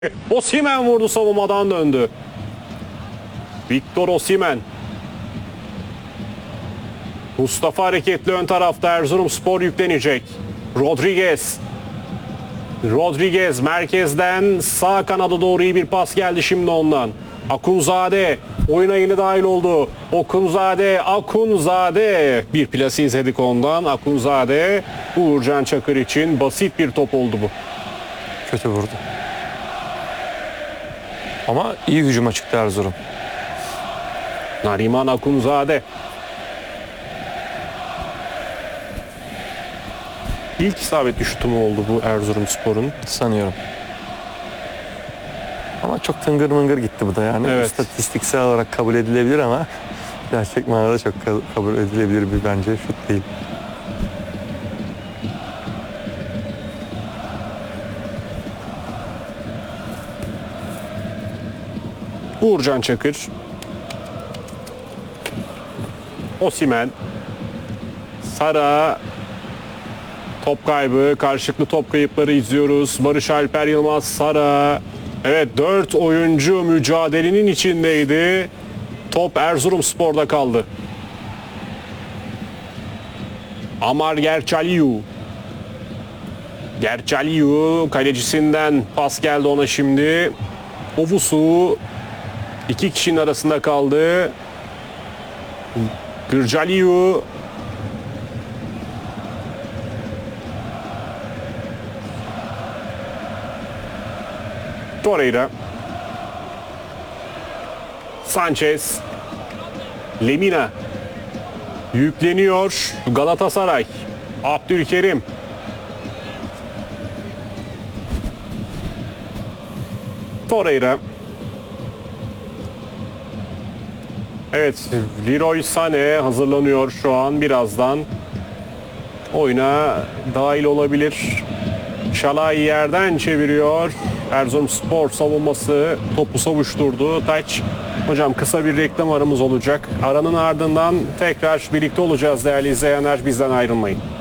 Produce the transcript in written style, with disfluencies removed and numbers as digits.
Osimhen vurdu, savunmadan döndü. Victor Osimhen. Mustafa hareketli ön tarafta, Erzurumspor yüklenecek. Rodriguez merkezden sağ kanada doğru iyi bir pas geldi şimdi ondan. Akunzade oyuna yeni dahil oldu. Akunzade bir plase izledik ondan. Akunzade, Uğurcan Çakır için basit bir top oldu bu. Kötü vurdu. Ama iyi hücuma çıktı Erzurum. Nariman Akunzade. İlk isabetli şutu mu oldu bu Erzurumspor'un? Sanıyorum. Ama çok tıngır mıngır gitti bu da yani. Evet. İstatistiksel olarak kabul edilebilir ama gerçek manada çok kabul edilebilir bir bence şut değil. Uğurcan Çakır. Osimhen. Sara. Top kaybı. Karşılıklı top kayıpları izliyoruz. Barış Alper Yılmaz, Sara. Evet, 4 oyuncu mücadelenin içindeydi. Top Erzurumspor'da kaldı. Amar Gerçaliu kalecisinden pas geldi ona şimdi. Ovusu iki kişinin arasında kaldı. Gırcaliu. Torreira. Sanchez. Lemina. Yükleniyor Galatasaray. Abdülkerim. Torreira. Evet, Leroy Sané hazırlanıyor şu an, birazdan oyuna dahil olabilir. Şalay yerden çeviriyor. Erzurumspor savunması topu savuşturdu. Taç. Hocam, kısa bir reklam aramız olacak. Aranın ardından tekrar birlikte olacağız değerli izleyenler. Bizden ayrılmayın.